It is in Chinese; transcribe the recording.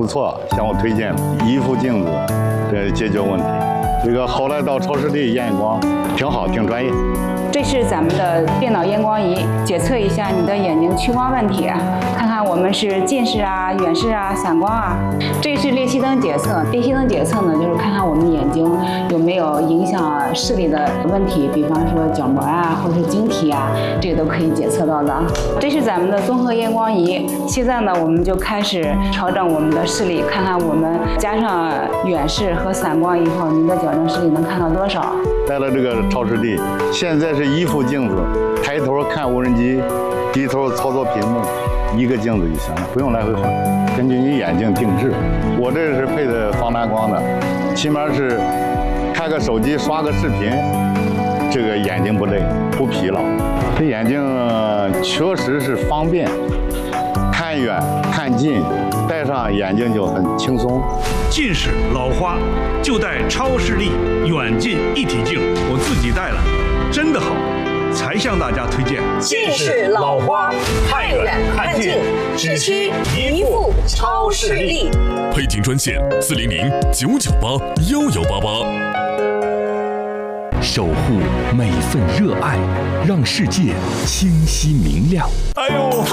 不错，向我推荐一副镜子，这解决问题。这个后来到超视力验光，挺好，挺专业。 这是咱们的电脑验光仪，检测一下你的眼睛屈光问题，看看我们是近视啊、远视啊、散光啊。这是裂隙灯检测，裂隙灯检测呢，就是看看我们眼睛有没有影响视力的问题，比方说角膜啊，或者是晶体啊，这个都可以检测到的。这是咱们的综合验光仪，现在呢，我们就开始调整我们的视力，看看我们加上远视和散光以后，您的矫正视力能看到多少。 带了这个超视力，现在是一副镜子，抬头看无人机，低头操作屏幕，一个镜子就行了，不用来回换，根据你眼睛定制。我这是配的防蓝光的，起码是开个手机刷个视频，这个眼睛不累不疲劳。这眼睛确实是方便，看远看近，戴上眼镜就很轻松。 近视老花就戴超视力远近一体镜，我自己戴了，真的好，才向大家推荐。 近视老花看远看近，只需一副超视力。 配镜专线400-998-1188。守护每份热爱，让世界清晰明亮。 哎呦！